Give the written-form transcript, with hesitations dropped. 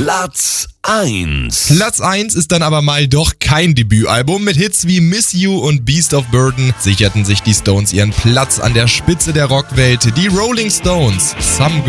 Platz 1. Platz 1 ist dann aber mal doch kein Debütalbum. Mit Hits wie Miss You und Beast of Burden sicherten sich die Stones ihren Platz an der Spitze der Rockwelt. Die Rolling Stones, Some